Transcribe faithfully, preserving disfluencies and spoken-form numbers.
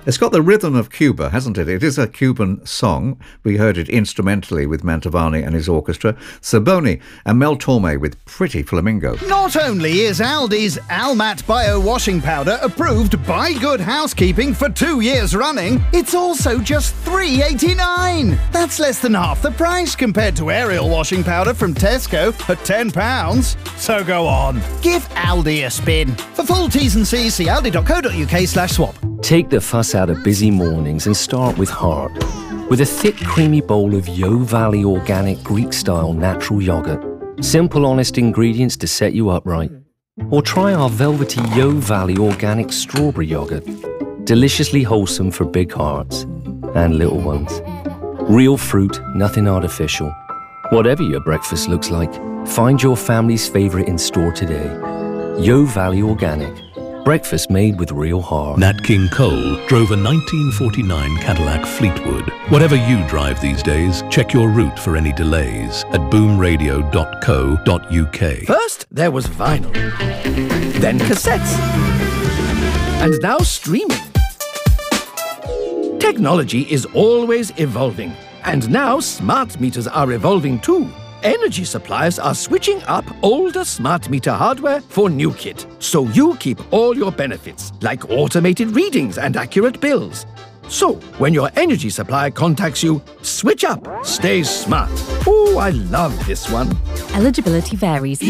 It's got the rhythm of Cuba, hasn't it? It is a Cuban song. We heard it instrumentally with Mantovani and his orchestra. Saboni and Mel Torme with Pretty Flamingo. Not only is Aldi's Almat Bio Washing Powder approved by Good Housekeeping for two years running, it's also just three pounds eighty-nine. That's less than half the price compared to Ariel washing powder from Tesco at ten pounds. So go on, give Aldi a spin. For full T's and C's, see aldi.co.uk slash swap. Take the fuss out of busy mornings and start with heart. With a thick, creamy bowl of Yo Valley organic Greek-style natural yogurt. Simple, honest ingredients to set you up right. Or try our velvety Yo Valley organic strawberry yogurt. Deliciously wholesome for big hearts and little ones. Real fruit, nothing artificial. Whatever your breakfast looks like, find your family's favorite in store today. Yo Valley Organic. Breakfast made with real heart. Nat King Cole drove a nineteen forty-nine Cadillac Fleetwood. Whatever you drive these days, check your route for any delays at boom radio dot co dot uk. First, there was vinyl. Then cassettes. And now streaming. Technology is always evolving. And now smart meters are evolving too. Energy suppliers are switching up older smart meter hardware for new kit, so you keep all your benefits, like automated readings and accurate bills. So, when your energy supplier contacts you, switch up, stay smart. Oh, I love this one. Eligibility varies.